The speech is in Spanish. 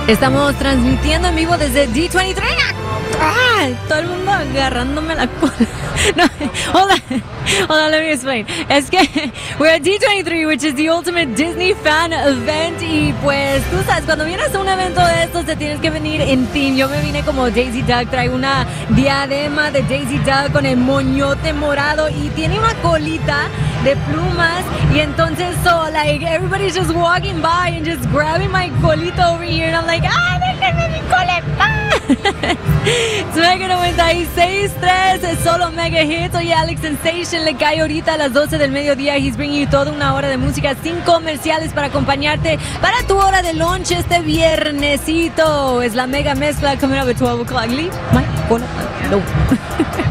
Estamos transmitiendo en vivo desde D23. ¡Ah! Todo el mundo agarrándome la cola. No, hold on, let me explain. Es que we're at D23, which is the ultimate Disney fan event. Y pues tú sabes, cuando vienes a un evento de estos te tienes que venir en theme. Yo me vine como Daisy Duck, traigo una diadema de Daisy Duck con el moñote morado y tiene una colita de plumas. Y entonces, so like everybody's just walking by and just grabbing my colita over here. And I'm like, ¡ah, déjenme mi coleta! Es Mega 96.3, es solo Mega Hits. Oye, Alex Sensation le cae ahorita a las 12 del mediodía. He's bringing you toda una hora de música sin comerciales para acompañarte para tu hora de lunch este viernesito. Es la Mega Mezcla coming up at 12 o'clock. Leave my cola alone.